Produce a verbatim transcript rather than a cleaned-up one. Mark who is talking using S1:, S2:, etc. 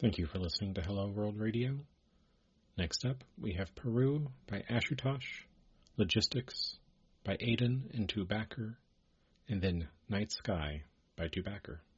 S1: Thank you for listening to Hello World Radio. Next up, we have Peru by Ashutosh, Logistics by Aiden and Tubacker, and then Night Sky by Tubacker.